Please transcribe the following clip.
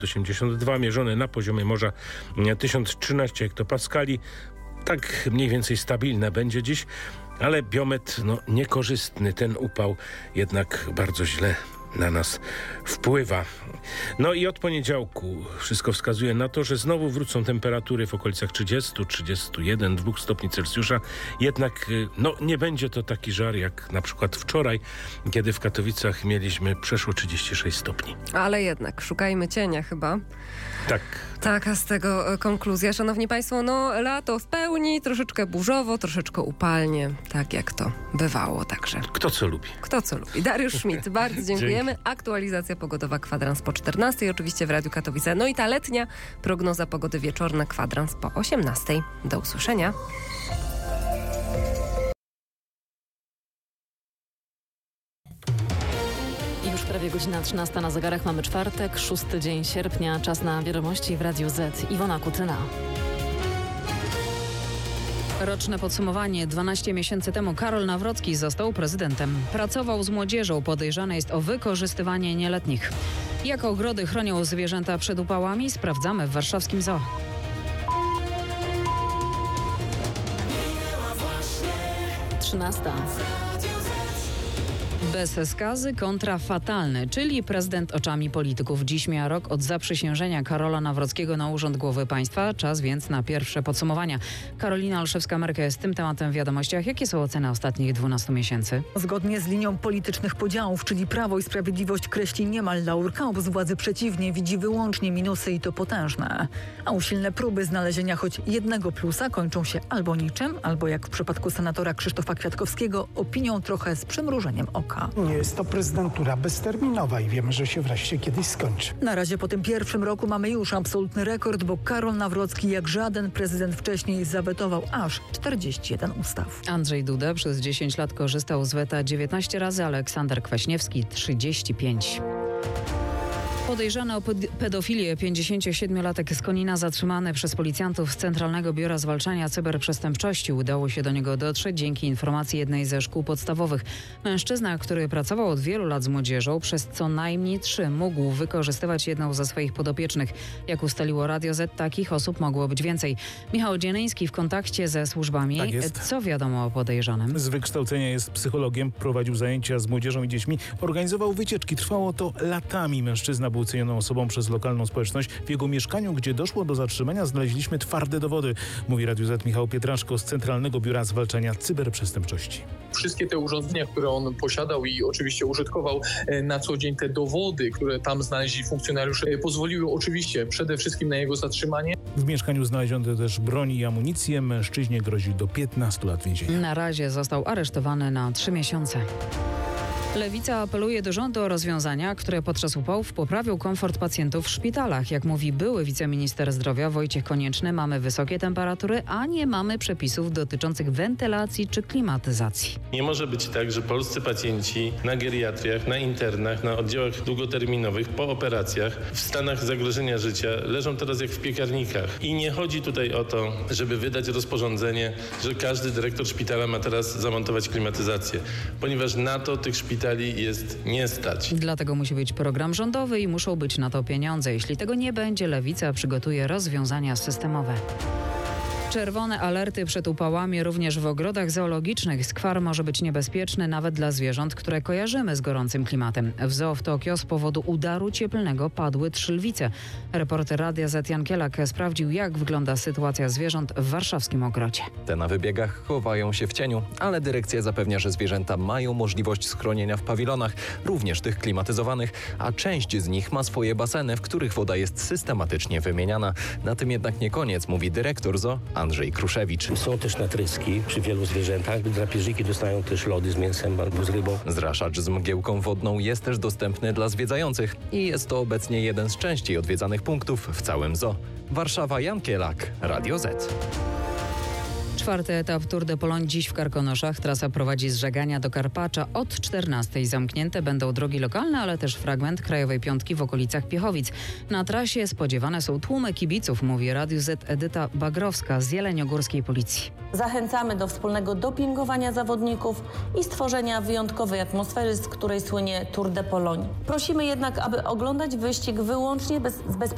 82, mierzony na poziomie morza 1013 hektopaskali. Tak mniej więcej stabilne będzie dziś, ale biometr niekorzystny. Ten upał jednak bardzo źle na nas wpływa. No i od poniedziałku wszystko wskazuje na to, że znowu wrócą temperatury w okolicach 30, 31, 2 stopni Celsjusza. Jednak nie będzie to taki żar jak na przykład wczoraj, kiedy w Katowicach mieliśmy przeszło 36 stopni. Ale jednak szukajmy cienia chyba. Tak. Taka z tego konkluzja. Szanowni Państwo, lato w pełni, troszeczkę burzowo, troszeczkę upalnie, tak jak to bywało także. Kto co lubi. Kto co lubi. Dariusz Schmidt, bardzo dziękujemy. Aktualizacja pogodowa, kwadrans po 14, oczywiście w Radiu Katowice. No i ta letnia prognoza pogody wieczorna, kwadrans po 18. Do usłyszenia. Już prawie godzina 13 na zegarach. Mamy czwartek, 6 dzień sierpnia. Czas na wiadomości w Radiu Z. Iwona Kutyna. Roczne podsumowanie. 12 miesięcy temu Karol Nawrocki został prezydentem. Pracował z młodzieżą. Podejrzany jest o wykorzystywanie nieletnich. Jak ogrody chronią zwierzęta przed upałami? Sprawdzamy w warszawskim zoo. Trzynasta. Bez skazy kontra fatalny, czyli prezydent oczami polityków. Dziś mija rok od zaprzysiężenia Karola Nawrockiego na urząd głowy państwa. Czas więc na pierwsze podsumowania. Karolina Olszewska-Merkę z tym tematem w wiadomościach. Jakie są oceny ostatnich 12 miesięcy? Zgodnie z linią politycznych podziałów, czyli Prawo i Sprawiedliwość kreśli niemal laurka, obóz władzy przeciwnie, widzi wyłącznie minusy i to potężne. A usilne próby znalezienia choć jednego plusa kończą się albo niczym, albo jak w przypadku senatora Krzysztofa Kwiatkowskiego, opinią trochę z przymrużeniem oka. Nie jest to prezydentura bezterminowa i wiemy, że się wreszcie kiedyś skończy. Na razie po tym pierwszym roku mamy już absolutny rekord, bo Karol Nawrocki jak żaden prezydent wcześniej zawetował aż 41 ustaw. Andrzej Duda przez 10 lat korzystał z weta 19 razy, Aleksander Kwaśniewski 35. Podejrzany o pedofilię 57-latek z Konina zatrzymany przez policjantów z Centralnego Biura Zwalczania Cyberprzestępczości. Udało się do niego dotrzeć dzięki informacji jednej ze szkół podstawowych. Mężczyzna, który pracował od wielu lat z młodzieżą, przez co najmniej 3 mógł wykorzystywać jedną ze swoich podopiecznych. Jak ustaliło Radio Z, takich osób mogło być więcej. Michał Dzienyński w kontakcie ze służbami. Tak jest. Co wiadomo o podejrzanym? Z wykształcenia jest psychologiem, prowadził zajęcia z młodzieżą i dziećmi, organizował wycieczki. Trwało to latami. Mężczyzna był cenioną osobą przez lokalną społeczność. W jego mieszkaniu, gdzie doszło do zatrzymania, znaleźliśmy twarde dowody, mówi Radiu Z Michał Pietraszko z Centralnego Biura Zwalczania Cyberprzestępczości. Wszystkie te urządzenia, które on posiadał i oczywiście użytkował na co dzień, te dowody, które tam znaleźli funkcjonariusze, pozwoliły oczywiście przede wszystkim na jego zatrzymanie. W mieszkaniu znaleziono też broń i amunicję. Mężczyźnie grozi do 15 lat więzienia. Na razie został aresztowany na 3 miesiące. Lewica apeluje do rządu o rozwiązania, które podczas upałów poprawią komfort pacjentów w szpitalach. Jak mówi były wiceminister zdrowia Wojciech Konieczny, mamy wysokie temperatury, a nie mamy przepisów dotyczących wentylacji czy klimatyzacji. Nie może być tak, że polscy pacjenci na geriatriach, na internach, na oddziałach długoterminowych, po operacjach, w stanach zagrożenia życia leżą teraz jak w piekarnikach. I nie chodzi tutaj o to, żeby wydać rozporządzenie, że każdy dyrektor szpitala ma teraz zamontować klimatyzację, ponieważ na to tych szpitali jest nie stać. Dlatego musi być program rządowy i muszą być na to pieniądze. Jeśli tego nie będzie, Lewica przygotuje rozwiązania systemowe. Czerwone alerty przed upałami również w ogrodach zoologicznych. Skwar może być niebezpieczny nawet dla zwierząt, które kojarzymy z gorącym klimatem. W zoo w Tokio z powodu udaru cieplnego padły 3 lwice. Reporter Radia Z Jan Kielak sprawdził, jak wygląda sytuacja zwierząt w warszawskim ogrodzie. Te na wybiegach chowają się w cieniu, ale dyrekcja zapewnia, że zwierzęta mają możliwość schronienia w pawilonach, również tych klimatyzowanych, a część z nich ma swoje baseny, w których woda jest systematycznie wymieniana. Na tym jednak nie koniec, mówi dyrektor zoo Andrzej Kruszewicz. Są też natryski przy wielu zwierzętach. Drapieżniki dostają też lody z mięsem albo z rybą. Zraszacz z mgiełką wodną jest też dostępny dla zwiedzających i jest to obecnie jeden z częściej odwiedzanych punktów w całym zoo. Warszawa, Jan Kielak, Radio Z. 4. etap Tour de Pologne dziś w Karkonoszach. Trasa prowadzi z Żegania do Karpacza. Od 14:00 zamknięte będą drogi lokalne, ale też fragment Krajowej Piątki w okolicach Piechowic. Na trasie spodziewane są tłumy kibiców, mówi Radiu Z Edyta Bagrowska z Jeleniogórskiej Policji. Zachęcamy do wspólnego dopingowania zawodników i stworzenia wyjątkowej atmosfery, z której słynie Tour de Pologne. Prosimy jednak, aby oglądać wyścig wyłącznie z bezpieczeństwem